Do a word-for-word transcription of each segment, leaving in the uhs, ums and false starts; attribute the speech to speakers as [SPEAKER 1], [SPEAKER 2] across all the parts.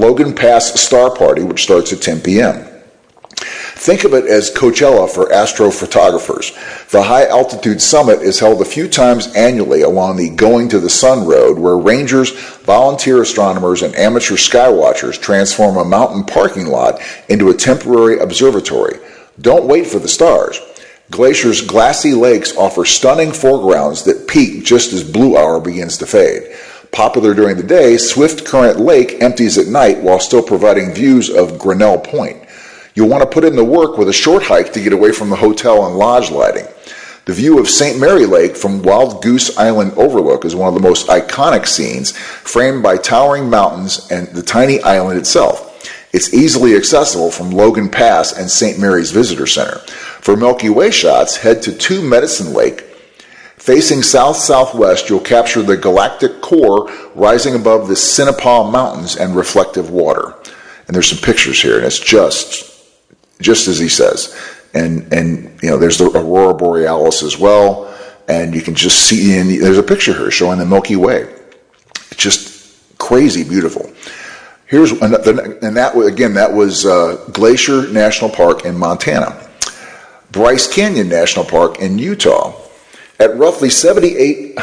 [SPEAKER 1] Logan Pass Star Party, which starts at ten p.m. Think of it as Coachella for astrophotographers. The high-altitude summit is held a few times annually along the Going to the Sun Road, where rangers, volunteer astronomers, and amateur skywatchers transform a mountain parking lot into a temporary observatory. Don't wait for the stars. Glacier's glassy lakes offer stunning foregrounds that peak just as blue hour begins to fade. Popular during the day, Swift Current Lake empties at night while still providing views of Grinnell Point. You'll want to put in the work with a short hike to get away from the hotel and lodge lighting. The view of Saint Mary Lake from Wild Goose Island Overlook is one of the most iconic scenes, framed by towering mountains and the tiny island itself. It's easily accessible from Logan Pass and Saint Mary's Visitor Center. For Milky Way shots, head to Two Medicine Lake. Facing south-southwest, you'll capture the galactic core rising above the Sinapah Mountains and reflective water. And there's some pictures here, and it's just... just as he says. And, and you know, there's the Aurora Borealis as well, and you can just see, in, there's a picture here showing the Milky Way. It's just crazy beautiful. Here's, and that, again, that was uh, Glacier National Park in Montana. Bryce Canyon National Park in Utah. At roughly seventy-eight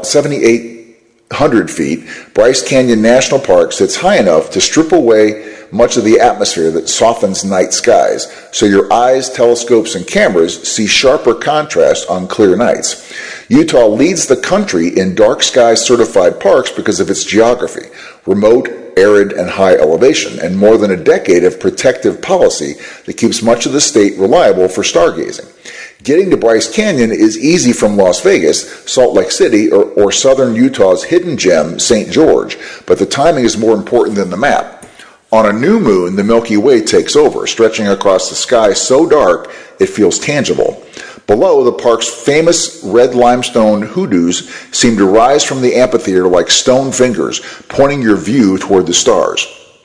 [SPEAKER 1] hundred feet, Bryce Canyon National Park sits high enough to strip away much of the atmosphere that softens night skies, so your eyes, telescopes, and cameras see sharper contrast on clear nights. Utah leads the country in dark sky certified parks because of its geography, remote, arid, and high elevation, and more than a decade of protective policy that keeps much of the state reliable for stargazing. Getting to Bryce Canyon is easy from Las Vegas, Salt Lake City, or, or southern Utah's hidden gem, Saint George, but the timing is more important than the map. On a new moon, the Milky Way takes over, stretching across the sky so dark it feels tangible. Below, the park's famous red limestone hoodoos seem to rise from the amphitheater like stone fingers, pointing your view toward the stars.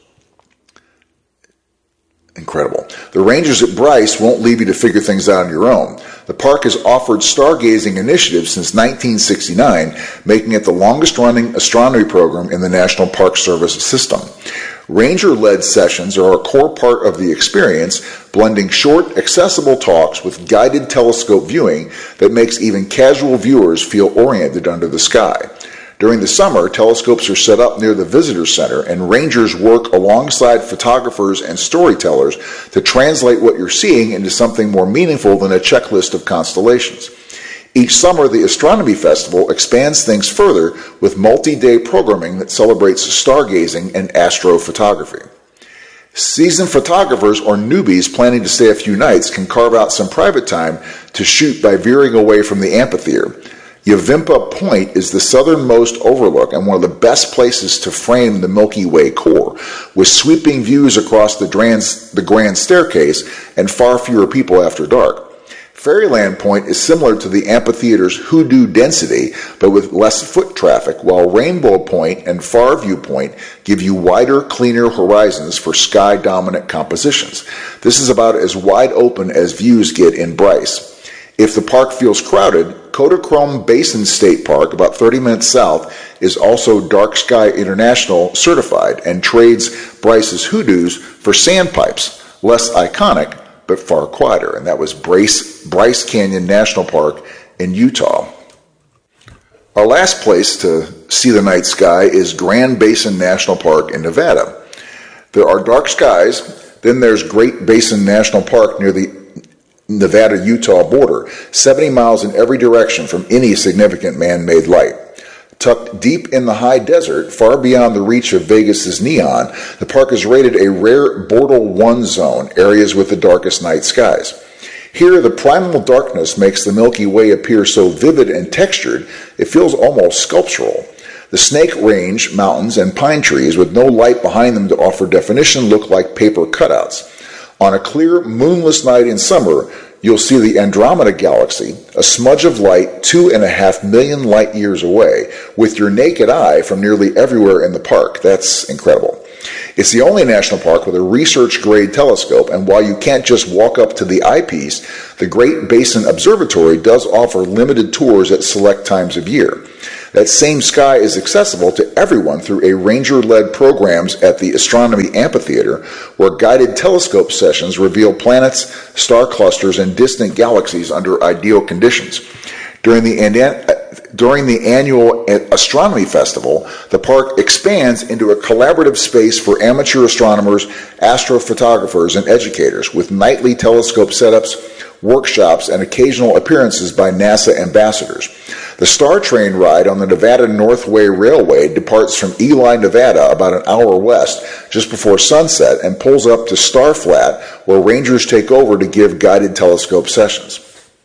[SPEAKER 1] Incredible. The rangers at Bryce won't leave you to figure things out on your own. The park has offered stargazing initiatives since nineteen sixty-nine, making it the longest-running astronomy program in the National Park Service system. Ranger-led sessions are a core part of the experience, blending short, accessible talks with guided telescope viewing that makes even casual viewers feel oriented under the sky. During the summer, telescopes are set up near the visitor center, and rangers work alongside photographers and storytellers to translate what you're seeing into something more meaningful than a checklist of constellations. Each summer, the Astronomy Festival expands things further with multi-day programming that celebrates stargazing and astrophotography. Seasoned photographers or newbies planning to stay a few nights can carve out some private time to shoot by veering away from the amphitheater. Yavimpa Point is the southernmost overlook and one of the best places to frame the Milky Way core, with sweeping views across the grand, the grand staircase and far fewer people after dark. Fairyland Point is similar to the amphitheater's hoodoo density, but with less foot traffic, while Rainbow Point and Farview Point give you wider, cleaner horizons for sky-dominant compositions. This is about as wide open as views get in Bryce. If the park feels crowded, Kodachrome Basin State Park, about thirty minutes south, is also Dark Sky International certified and trades Bryce's hoodoos for sandpipes, less iconic, but far quieter. And that was Bryce, Bryce Canyon National Park in Utah. Our last place to see the night sky is Grand Basin National Park in Nevada. There are dark skies. Then there's Great Basin National Park near the Nevada-Utah border, seventy miles in every direction from any significant man-made light. Tucked deep in the high desert, far beyond the reach of Vegas's neon, the park is rated a rare Bortle one zone, areas with the darkest night skies. Here, the primal darkness makes the Milky Way appear so vivid and textured, it feels almost sculptural. The Snake Range mountains and pine trees, with no light behind them to offer definition, look like paper cutouts. On a clear, moonless night in summer, you'll see the Andromeda Galaxy, a smudge of light two and a half million light years away, with your naked eye from nearly everywhere in the park. That's incredible. It's the only national park with a research-grade telescope, and while you can't just walk up to the eyepiece, the Great Basin Observatory does offer limited tours at select times of year. That same sky is accessible to everyone through a ranger-led programs at the Astronomy Amphitheater, where guided telescope sessions reveal planets, star clusters, and distant galaxies under ideal conditions. During the, during the annual Astronomy Festival, the park expands into a collaborative space for amateur astronomers, astrophotographers, and educators, with nightly telescope setups, workshops, and occasional appearances by NASA ambassadors. The Star Train ride on the Nevada Northway Railway departs from Ely, Nevada, about an hour west, just before sunset, and pulls up to Star Flat, where rangers take over to give guided telescope sessions.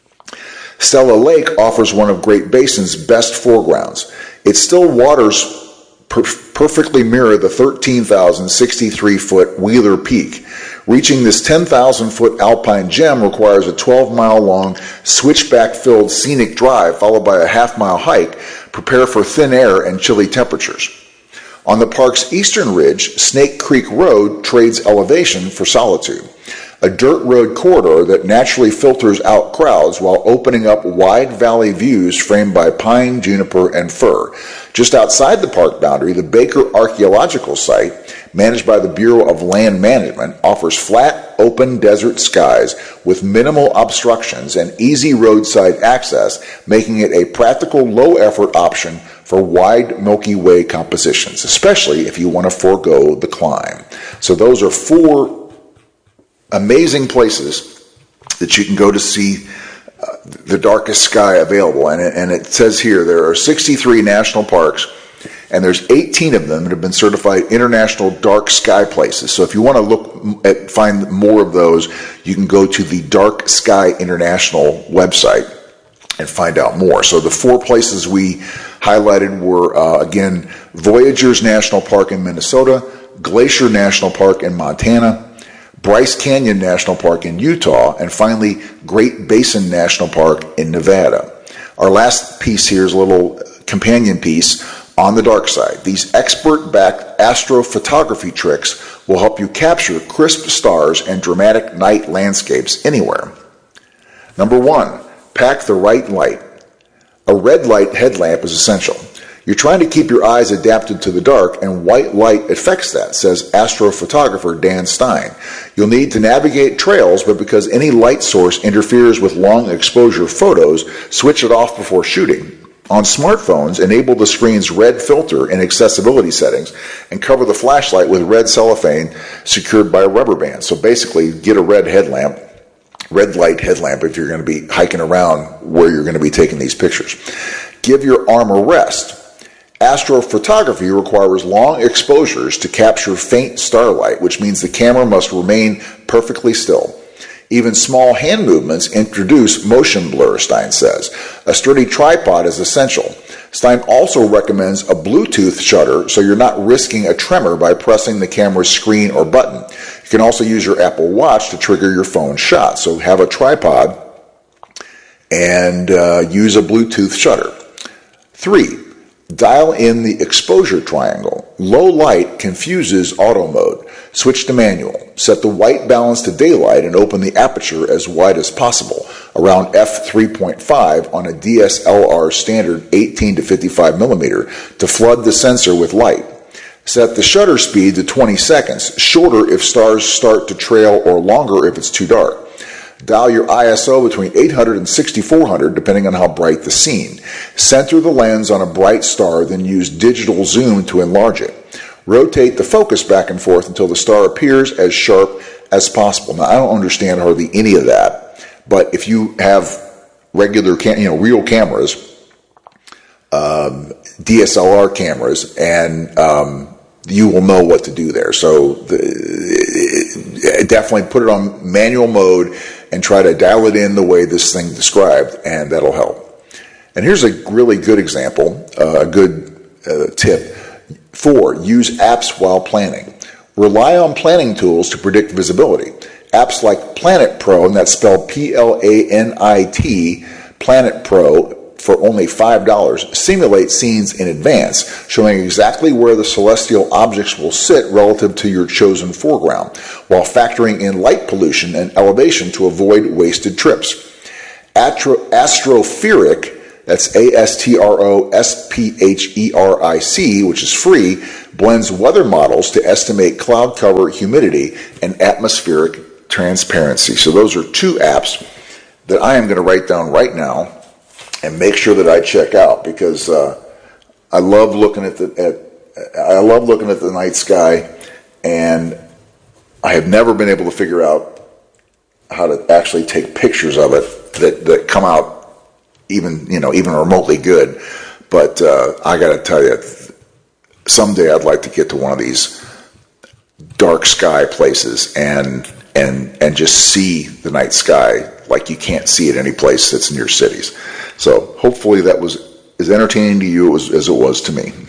[SPEAKER 1] Stella Lake offers one of Great Basin's best foregrounds. Its still waters per- perfectly mirror the thirteen thousand sixty-three foot Wheeler Peak. Reaching this ten thousand foot alpine gem requires a twelve mile long, switchback-filled scenic drive followed by a half-mile hike. Prepare for thin air and chilly temperatures. On the park's eastern ridge, Snake Creek Road trades elevation for solitude, a dirt road corridor that naturally filters out crowds while opening up wide valley views framed by pine, juniper, and fir. Just outside the park boundary, the Baker Archaeological Site, managed by the Bureau of Land Management, offers flat, open desert skies with minimal obstructions and easy roadside access, making it a practical, low-effort option for wide Milky Way compositions, especially if you want to forego the climb. So those are four amazing places that you can go to see uh, the darkest sky available. And it, and it says here there are sixty-three national parks, and there's eighteen of them that have been certified international dark sky places. So if you want to look at find more of those, you can go to the Dark Sky International website and find out more. So the four places we highlighted were, uh, again, Voyageurs National Park in Minnesota, Glacier National Park in Montana, Bryce Canyon National Park in Utah, and finally, Great Basin National Park in Nevada. Our last piece here is a little companion piece on the dark side. These expert-backed astrophotography tricks will help you capture crisp stars and dramatic night landscapes anywhere. Number one, pack the right light. A red light headlamp is essential. You're trying to keep your eyes adapted to the dark, and white light affects that, says astrophotographer Dan Stein. You'll need to navigate trails, but because any light source interferes with long exposure photos, switch it off before shooting. On smartphones, enable the screen's red filter in accessibility settings and cover the flashlight with red cellophane secured by a rubber band. So basically, get a red headlamp, red light headlamp if you're going to be hiking around where you're going to be taking these pictures. Give your arm a rest. Astrophotography requires long exposures to capture faint starlight, which means the camera must remain perfectly still. Even small hand movements introduce motion blur, Stein says. A sturdy tripod is essential. Stein also recommends a Bluetooth shutter so you're not risking a tremor by pressing the camera's screen or button. You can also use your Apple Watch to trigger your phone shot. So have a tripod and uh, use a Bluetooth shutter. Three, dial in the exposure triangle. Low light confuses auto mode. Switch to manual. Set the white balance to daylight and open the aperture as wide as possible, around f three point five on a D S L R standard eighteen to fifty-five millimeter, to flood the sensor with light. Set the shutter speed to twenty seconds, shorter if stars start to trail or longer if it's too dark. Dial your I S O between eight hundred and sixty-four hundred, depending on how bright the scene. Center the lens on a bright star, then use digital zoom to enlarge it. Rotate the focus back and forth until the star appears as sharp as possible. Now, I don't understand hardly any of that, but if you have regular, cam- you know, real cameras, um, D S L R cameras, and um, you will know what to do there. So the, definitely put it on manual mode and try to dial it in the way this thing described, and that'll help. And here's a really good example, uh, a good uh, tip. Four, use apps while planning. Rely on planning tools to predict visibility. Apps like Planet Pro, and that's spelled P L A N I T, Planet Pro, for only five dollars, simulate scenes in advance, showing exactly where the celestial objects will sit relative to your chosen foreground, while factoring in light pollution and elevation to avoid wasted trips. Astro- Astropheric That's A S T R O S P H E R I C, which is free, blends weather models to estimate cloud cover, humidity, and atmospheric transparency. So those are two apps that I am going to write down right now and make sure that I check out, because uh, I love looking at the at I love looking at the night sky, and I have never been able to figure out how to actually take pictures of it that, that come out even, you know, even remotely good. But uh, I got to tell you, someday I'd like to get to one of these dark sky places and and and just see the night sky like you can't see it any place that's near cities. So hopefully that was as entertaining to you as, as it was to me.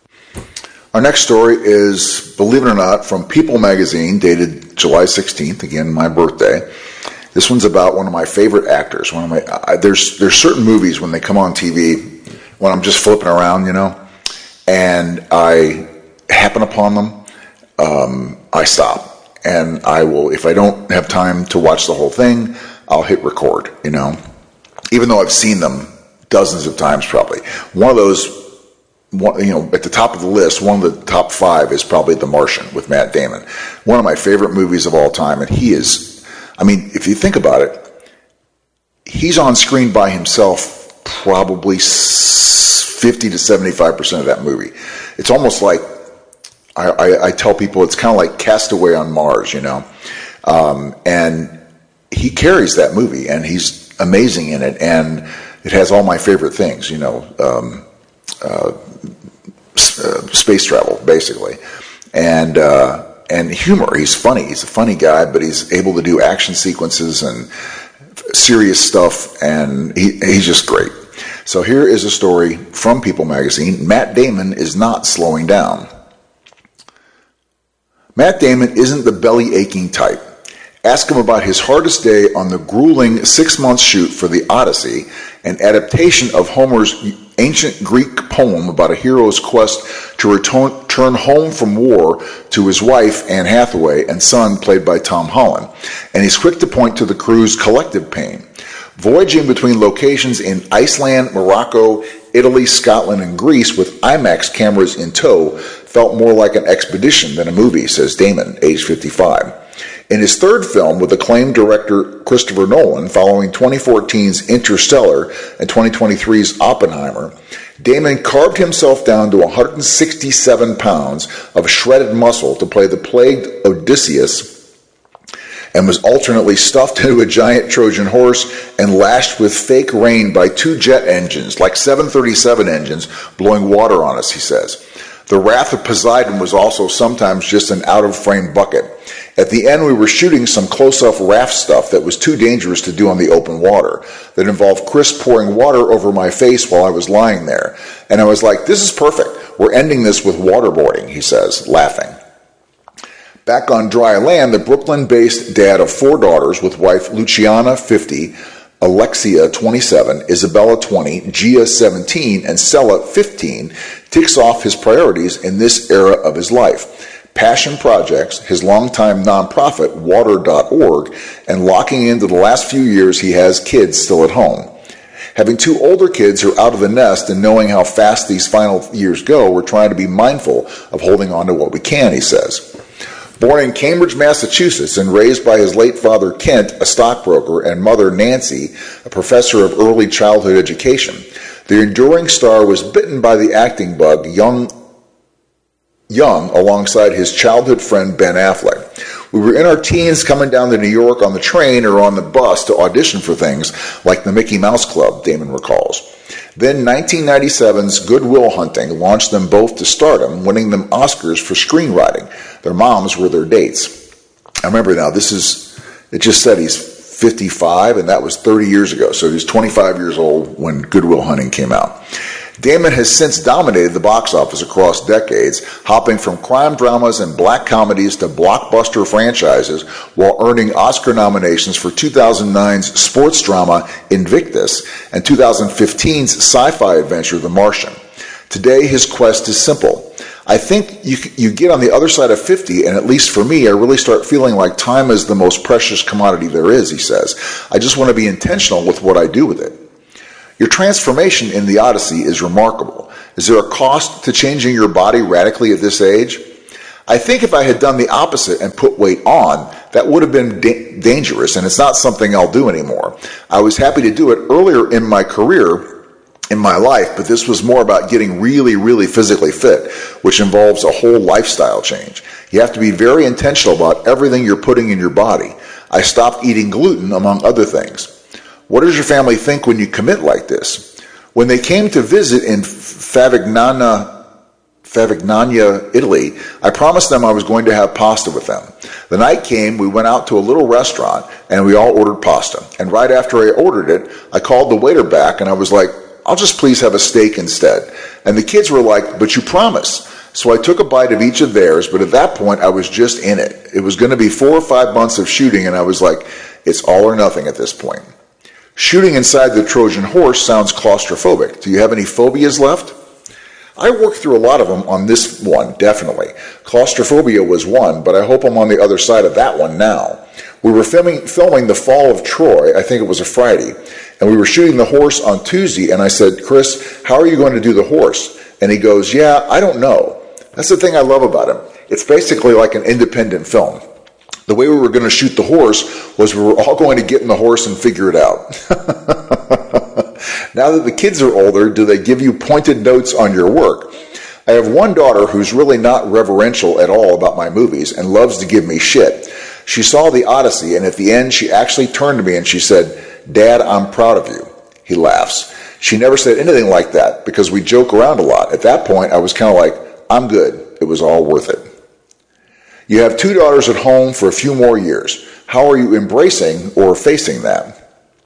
[SPEAKER 1] Our next story is, believe it or not, from People magazine, dated July sixteenth, again, my birthday. This one's about one of my favorite actors. One of my I, there's there's certain movies when they come on T V, when I'm just flipping around, you know, and I happen upon them, um, I stop, and I will, if I don't have time to watch the whole thing, I'll hit record, you know, even though I've seen them dozens of times probably. One of those, one, you know, at the top of the list, one of the top five is probably The Martian with Matt Damon. One of my favorite movies of all time, and he is, I mean, if you think about it, he's on screen by himself probably fifty to seventy-five percent of that movie. It's almost like, I, I, I tell people, it's kind of like Castaway on Mars, you know. Um, and he carries that movie, and he's amazing in it, and it has all my favorite things, you know, um, uh, uh, space travel, basically. And... Uh, And humor. He's funny. He's a funny guy, but he's able to do action sequences and serious stuff, and he, he's just great. So here is a story from People magazine. Matt Damon is not slowing down. Matt Damon isn't the belly-aching type. Ask him about his hardest day on the grueling six-month shoot for The Odyssey, an adaptation of Homer's ancient Greek poem about a hero's quest to return home from war to his wife, Anne Hathaway, and son, played by Tom Holland. And he's quick to point to the crew's collective pain. Voyaging between locations in Iceland, Morocco, Italy, Scotland, and Greece with IMAX cameras in tow felt more like an expedition than a movie, says Damon, age fifty-five. In his third film with acclaimed director Christopher Nolan, following twenty fourteen's Interstellar and twenty twenty-three's Oppenheimer, Damon carved himself down to one hundred sixty-seven pounds of shredded muscle to play the plagued Odysseus, and was alternately stuffed into a giant Trojan horse and lashed with fake rain by two jet engines, like seven thirty-seven engines, blowing water on us, he says. The wrath of Poseidon was also sometimes just an out-of-frame bucket. At the end, we were shooting some close-up raft stuff that was too dangerous to do on the open water, that involved Chris pouring water over my face while I was lying there. And I was like, this is perfect. We're ending this with waterboarding, he says, laughing. Back on dry land, the Brooklyn-based dad of four daughters with wife Luciana, fifty, Alexia, twenty-seven, Isabella, twenty, Gia, seventeen, and Sella, fifteen, ticks off his priorities in this era of his life. Passion projects, his longtime nonprofit, water dot org, and locking into the last few years he has kids still at home. Having two older kids who are out of the nest and knowing how fast these final years go, we're trying to be mindful of holding on to what we can, he says. Born in Cambridge, Massachusetts, and raised by his late father Kent, a stockbroker, and mother Nancy, a professor of early childhood education, the enduring star was bitten by the acting bug young, young alongside his childhood friend Ben Affleck. We were in our teens coming down to New York on the train or on the bus to audition for things like the Mickey Mouse Club, Damon recalls. Then nineteen ninety-seven's Good Will Hunting launched them both to stardom, winning them Oscars for screenwriting. Their moms were their dates. I remember now, this is, it just said he's fifty-five, and that was thirty years ago. So he was twenty-five years old when Good Will Hunting came out. Damon has since dominated the box office across decades, hopping from crime dramas and black comedies to blockbuster franchises, while earning Oscar nominations for two thousand nine's sports drama Invictus and two thousand fifteen's sci-fi adventure The Martian. Today, his quest is simple. I think you, you get on the other side of fifty, and at least for me, I really start feeling like time is the most precious commodity there is, he says. I just want to be intentional with what I do with it. Your transformation in the Odyssey is remarkable. Is there a cost to changing your body radically at this age? I think if I had done the opposite and put weight on, that would have been da- dangerous, and it's not something I'll do anymore. I was happy to do it earlier in my career, in my life, but this was more about getting really, really physically fit, which involves a whole lifestyle change. You have to be very intentional about everything you're putting in your body. I stopped eating gluten, among other things. What does your family think when you commit like this? When they came to visit in Favignana, Favignana, Italy, I promised them I was going to have pasta with them. The night came, we went out to a little restaurant, and we all ordered pasta. And right after I ordered it, I called the waiter back, and I was like, I'll just please have a steak instead. And the kids were like, but you promised. So I took a bite of each of theirs, but at that point, I was just in it. It was going to be four or five months of shooting, and I was like, it's all or nothing at this point. Shooting inside the Trojan horse sounds claustrophobic. Do you have any phobias left? I worked through a lot of them on this one, definitely. Claustrophobia was one, but I hope I'm on the other side of that one now. We were filming, filming The Fall of Troy, I think it was a Friday, and we were shooting the horse on Tuesday, and I said, Chris, how are you going to do the horse? And he goes, yeah, I don't know. That's the thing I love about him. It's basically like an independent film. The way we were going to shoot the horse was we were all going to get in the horse and figure it out. Now that the kids are older, do they give you pointed notes on your work? I have one daughter who's really not reverential at all about my movies and loves to give me shit. She saw The Odyssey, and at the end, she actually turned to me and she said, Dad, I'm proud of you. He laughs. She never said anything like that because we joke around a lot. At that point, I was kind of like, I'm good. It was all worth it. You have two daughters at home for a few more years. How are you embracing or facing that?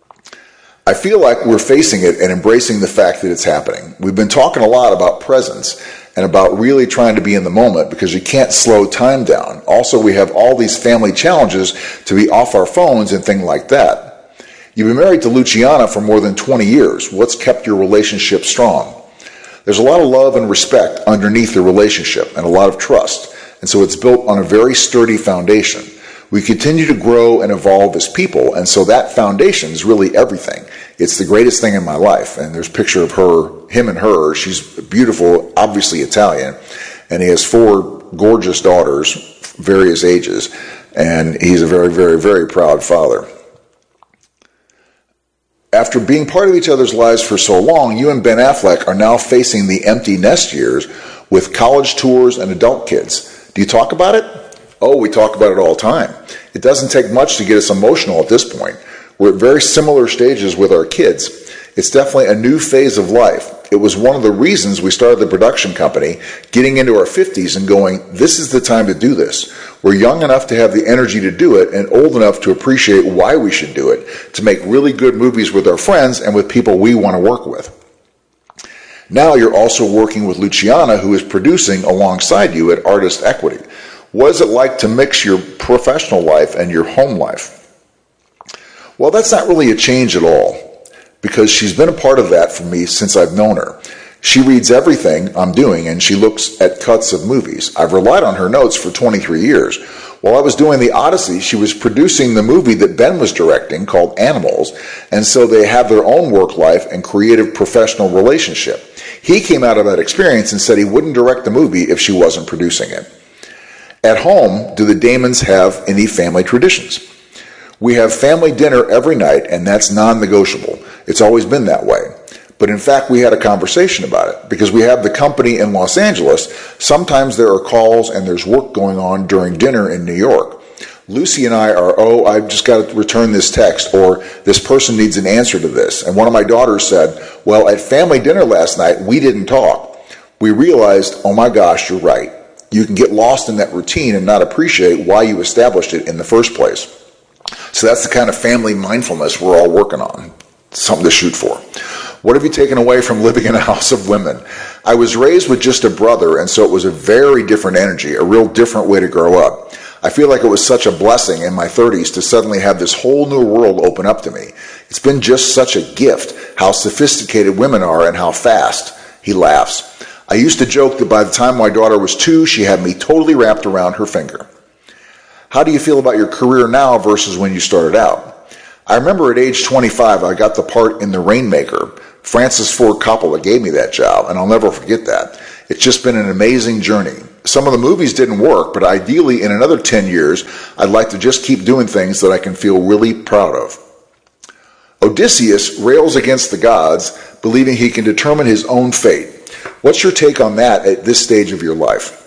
[SPEAKER 1] I feel like we're facing it and embracing the fact that it's happening. We've been talking a lot about presence and about really trying to be in the moment because you can't slow time down. Also, we have all these family challenges to be off our phones and things like that. You've been married to Luciana for more than twenty years. What's kept your relationship strong? There's a lot of love and respect underneath the relationship and a lot of trust, and so it's built on a very sturdy foundation. We continue to grow and evolve as people, and so that foundation is really everything. It's the greatest thing in my life, and there's a picture of her, him and her. She's beautiful, obviously Italian, and he has four gorgeous daughters, various ages, and he's a very, very, very proud father. After being part of each other's lives for so long, you and Ben Affleck are now facing the empty nest years with college tours and adult kids. Do you talk about it? Oh, we talk about it all the time. It doesn't take much to get us emotional at this point. We're at very similar stages with our kids. It's definitely a new phase of life. It was one of the reasons we started the production company, getting into our fifties and going, this is the time to do this. We're young enough to have the energy to do it and old enough to appreciate why we should do it, to make really good movies with our friends and with people we want to work with. Now you're also working with Luciana, who is producing alongside you at Artist Equity. What is it like to mix your professional life and your home life? Well, that's not really a change at all, because she's been a part of that for me since I've known her. She reads everything I'm doing, and she looks at cuts of movies. I've relied on her notes for twenty-three years. While I was doing The Odyssey, she was producing the movie that Ben was directing called Animals, and so they have their own work life and creative professional relationship. He came out of that experience and said he wouldn't direct the movie if she wasn't producing it. At home, do the Damons have any family traditions? We have family dinner every night, and that's non-negotiable. It's always been that way. But in fact, we had a conversation about it. Because we have the company in Los Angeles, sometimes there are calls and there's work going on during dinner in New York. Lucy and I are, oh, I've just got to return this text, or this person needs an answer to this. And one of my daughters said, well, at family dinner last night, we didn't talk. We realized, oh my gosh, you're right. You can get lost in that routine and not appreciate why you established it in the first place. So that's the kind of family mindfulness we're all working on. Something to shoot for. What have you taken away from living in a house of women? I was raised with just a brother, and so it was a very different energy, a real different way to grow up. I feel like it was such a blessing in my thirties to suddenly have this whole new world open up to me. It's been just such a gift, how sophisticated women are and how fast. He laughs. I used to joke that by the time my daughter was two, she had me totally wrapped around her finger. How do you feel about your career now versus when you started out? I remember at age twenty-five, I got the part in The Rainmaker. Francis Ford Coppola gave me that job, and I'll never forget that. It's just been an amazing journey. Some of the movies didn't work, but ideally in another ten years, I'd like to just keep doing things that I can feel really proud of. Odysseus rails against the gods, believing he can determine his own fate. What's your take on that at this stage of your life?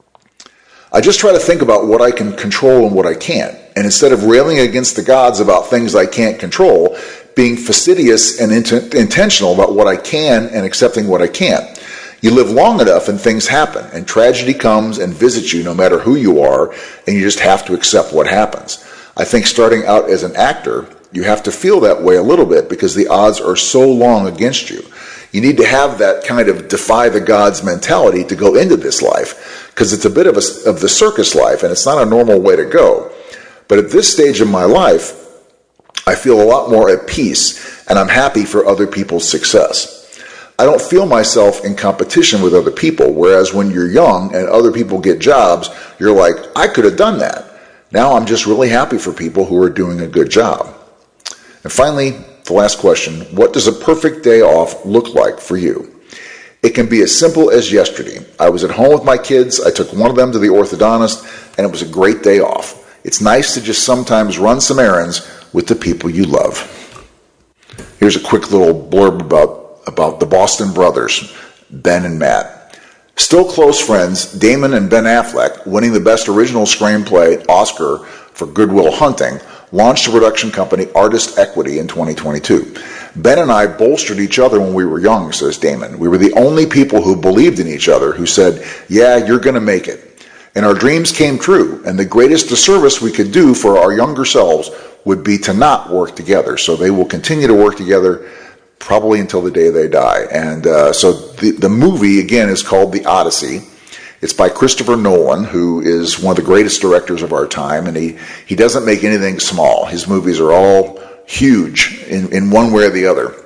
[SPEAKER 1] I just try to think about what I can control and what I can't. And instead of railing against the gods about things I can't control, being fastidious and int- intentional about what I can and accepting what I can't. You live long enough and things happen, and tragedy comes and visits you no matter who you are, and you just have to accept what happens. I think starting out as an actor, you have to feel that way a little bit because the odds are so long against you. You need to have that kind of defy the gods mentality to go into this life, because it's a bit of, a, of the circus life, and it's not a normal way to go. But at this stage of my life, I feel a lot more at peace, and I'm happy for other people's success. I don't feel myself in competition with other people, whereas when you're young and other people get jobs, you're like, I could have done that. Now I'm just really happy for people who are doing a good job. And finally, the last question, what does a perfect day off look like for you? It can be as simple as yesterday. I was at home with my kids, I took one of them to the orthodontist, and it was a great day off. It's nice to just sometimes run some errands with the people you love. Here's a quick little blurb about, about the Boston brothers, Ben and Matt. Still close friends, Damon and Ben Affleck, winning the Best Original Screenplay Oscar for Good Will Hunting, launched a production company, Artist Equity, in twenty twenty-two. Ben and I bolstered each other when we were young, says Damon. We were the only people who believed in each other, who said, yeah, you're going to make it. And our dreams came true, and the greatest disservice we could do for our younger selves would be to not work together. So they will continue to work together probably until the day they die. And uh, so the, the movie, again, is called The Odyssey. It's by Christopher Nolan, who is one of the greatest directors of our time, and he, he doesn't make anything small. His movies are all huge in, in one way or the other.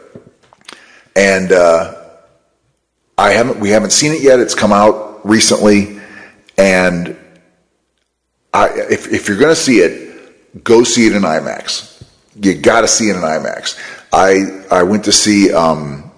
[SPEAKER 1] And uh, I haven't we haven't seen it yet. It's come out recently. And I, if, if you're going to see it, go see it in IMAX. You got to see it in IMAX. I I went to see um,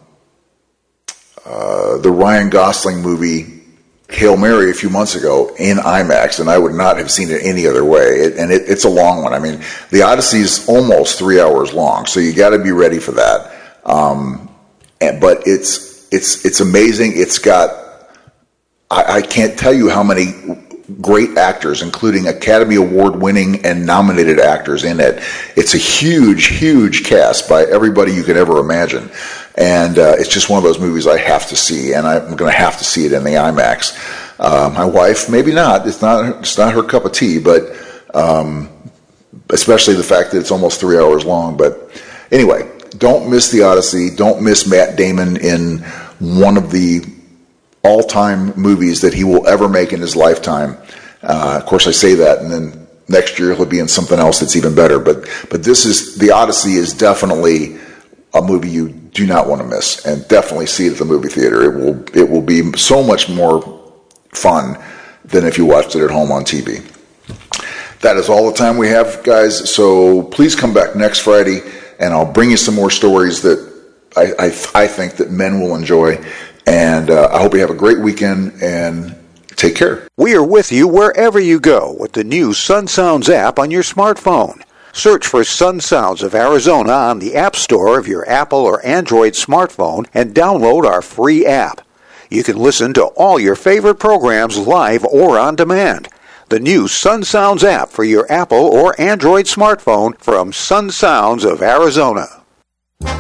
[SPEAKER 1] uh, the Ryan Gosling movie Hail Mary a few months ago in IMAX, and I would not have seen it any other way. It, and it, it's a long one. I mean, The Odyssey is almost three hours long, so you got to be ready for that. Um, and, but it's it's it's amazing. It's got I, I can't tell you how many great actors, including Academy Award winning and nominated actors in it. It's a huge, huge cast by everybody you could ever imagine. And uh, it's just one of those movies I have to see, and I'm going to have to see it in the IMAX. Uh, my wife, maybe not. It's not It's not her cup of tea, but um, especially the fact that it's almost three hours long. But anyway, don't miss The Odyssey. Don't miss Matt Damon in one of the all-time movies that he will ever make in his lifetime. Uh, of course, I say that, and then next year he'll be in something else that's even better. But but this is The Odyssey is definitely a movie you do not want to miss, and definitely see it at the movie theater. It will it will be so much more fun than if you watched it at home on T V. That is all the time we have, guys. So please come back next Friday, and I'll bring you some more stories that I I, I think that men will enjoy. And uh, I hope you have a great weekend, and take care.
[SPEAKER 2] We are with you wherever you go with the new Sun Sounds app on your smartphone. Search for Sun Sounds of Arizona on the App Store of your Apple or Android smartphone and download our free app. You can listen to all your favorite programs live or on demand. The new Sun Sounds app for your Apple or Android smartphone from Sun Sounds of Arizona.